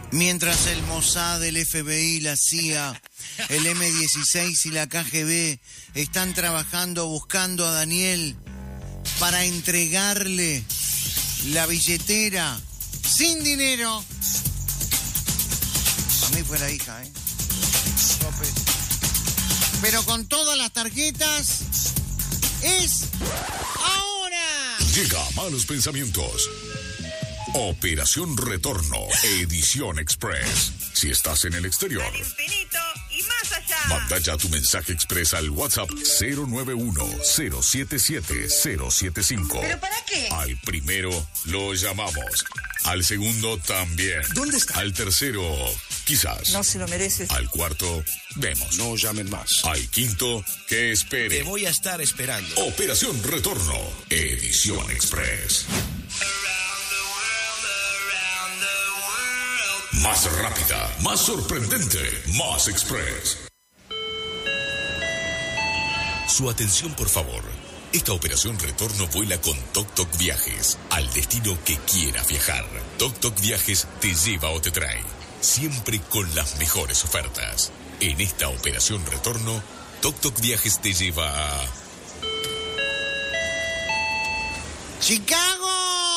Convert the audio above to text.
Mientras el Mossad, el FBI, la CIA, el M16 y la KGB están trabajando buscando a Daniel para entregarle la billetera sin dinero. A mí fue la hija, ¿eh? Pero con todas las tarjetas es ahora. Llega Malos Pensamientos. Operación Retorno, edición express. Si estás en el exterior, al infinito y más allá. manda ya tu mensaje express al WhatsApp 091-077-075. ¿Pero para qué? Al primero lo llamamos. Al segundo también. ¿Dónde está? Al tercero, quizás. No se lo mereces. Al cuarto, vemos. No llamen más. Al quinto, que espere. Te voy a estar esperando. Operación Retorno, edición express. Más rápida, más sorprendente, más express. Su atención, por favor. Esta operación retorno vuela con Toc Toc Viajes al destino que quieras viajar. Toc Toc Viajes te lleva o te trae, siempre con las mejores ofertas. En esta operación retorno, Toc Toc Viajes te lleva a Chicago.